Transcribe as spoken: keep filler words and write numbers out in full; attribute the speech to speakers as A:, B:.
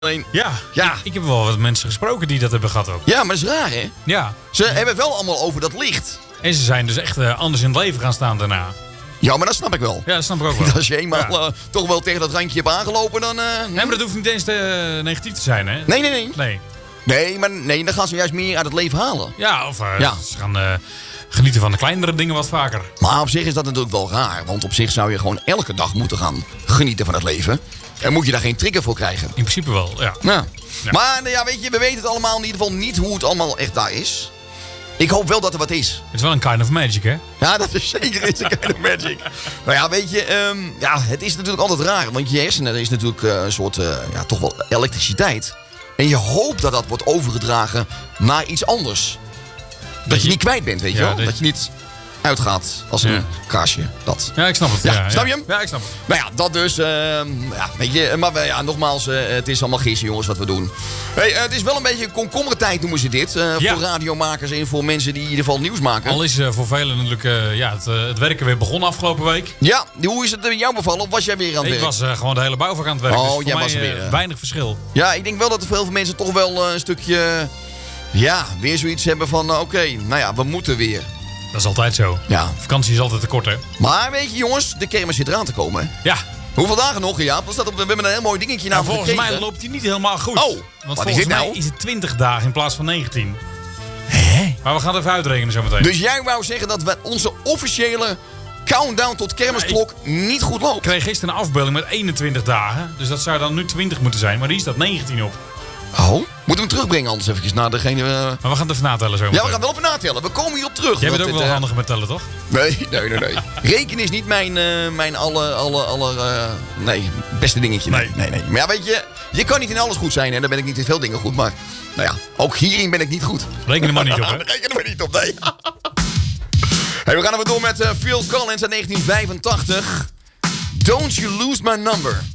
A: Alleen,
B: Ja,
A: ja.
B: Ik, ik heb wel wat mensen gesproken die dat hebben gehad ook.
A: Ja, maar dat is raar, hè?
B: Ja.
A: Ze hebben het wel allemaal over dat licht.
B: En ze zijn dus echt uh, anders in het leven gaan staan daarna.
A: Ja, maar dat snap ik wel.
B: Ja, dat snap ik ook wel.
A: Als je eenmaal
B: Ja.
A: uh, toch wel tegen dat randje hebt aangelopen, dan... Uh,
B: Nee, maar dat hoeft niet eens te, uh, negatief te zijn, hè?
A: Nee, nee, nee.
B: Nee.
A: Nee, maar nee, dan gaan ze juist meer uit het leven halen.
B: Ja, of uh,
A: Ja.
B: ze gaan uh, genieten van de kleinere dingen wat vaker.
A: Maar op zich is dat natuurlijk wel raar. Want op zich zou je gewoon elke dag moeten gaan genieten van het leven. En moet je daar geen trigger voor krijgen.
B: In principe wel, ja.
A: Ja.
B: Ja.
A: Maar nou ja, weet je, we weten het allemaal in ieder geval niet hoe het allemaal echt daar is. Ik hoop wel dat er wat is.
B: Het is wel een kind of magic, hè?
A: Ja, dat is zeker is een kind of magic. Nou ja, weet je, um, ja, het is natuurlijk altijd raar. Want je hersenen, er is natuurlijk uh, een soort, uh, ja, toch wel elektriciteit. En je hoopt dat dat wordt overgedragen naar iets anders. Dat, dat je, je niet kwijt bent, weet je
B: ja,
A: wel? Dat,
B: dat
A: je niet uitgaat als een
B: ja.
A: kaarsje. Dat.
B: Ja, ik snap het.
A: Ja,
B: Ja,
A: snap
B: ja.
A: je hem?
B: Ja, ik snap het.
A: Nou ja, dat dus. Uh, ja, weet je, maar ja, nogmaals, uh, het is allemaal gissen, jongens, wat we doen. Hey, uh, het is wel een beetje komkommertijd, noemen ze dit. Uh,
B: Ja.
A: Voor radiomakers en voor mensen die in ieder geval nieuws maken.
B: Al is uh, voor velen natuurlijk uh, ja, het, uh, het werken weer begonnen afgelopen week.
A: Ja, hoe is het uh, jou bevallen? Of was jij weer aan het
B: Ik
A: werk?
B: was uh, gewoon de hele bouwvak aan het werken.
A: Oh,
B: dus voor
A: jij
B: mij
A: was er
B: uh,
A: weer, uh.
B: weinig verschil.
A: Ja, ik denk wel dat er veel mensen toch wel uh, een stukje... Ja, weer zoiets hebben van... Uh, Oké, okay, nou ja, we moeten weer.
B: Dat is altijd zo.
A: Ja.
B: Vakantie is altijd te kort, hè?
A: Maar weet je, jongens, de kermis zit eraan te komen. Hè?
B: Ja.
A: Hoeveel dagen nog, Jaap? Dat staat op de, we hebben een heel mooi dingetje
B: Nou,
A: naar
B: volgens
A: gekeken.
B: mij loopt hij niet helemaal goed.
A: Oh,
B: Want
A: wat
B: volgens
A: is dit
B: mij
A: nou?
B: is het twintig dagen in plaats van negentien. Hè? Maar we gaan het even uitrekenen zo meteen.
A: Dus jij wou zeggen dat we onze officiële countdown tot kermisklok niet goed loopt?
B: Ik kreeg gisteren een afbeelding met eenentwintig dagen. Dus dat zou dan nu twintig moeten zijn. Maar die staat negentien op.
A: Oh, moeten we hem terugbrengen anders eventjes naar degene... Uh...
B: Maar we gaan het even natellen zo meteen.
A: Ja, we gaan wel even natellen. We komen hierop terug.
B: Jij bent
A: Dat
B: ook
A: dit,
B: wel
A: uh...
B: handiger met tellen, toch?
A: Nee, nee, nee, nee. Rekenen is niet mijn, uh, mijn alle, alle, alle, uh, nee, beste dingetje. Nee. nee, nee, nee. Maar ja, weet je, je kan niet in alles goed zijn. En dan ben ik niet in veel dingen goed. Maar, nou ja, ook hierin ben ik niet goed.
B: Reken er maar niet op, hè?
A: Reken er maar niet op, nee. Hey, we gaan even door met uh, Phil Collins uit negentien vijfentachtig. Don't You Lose My Number.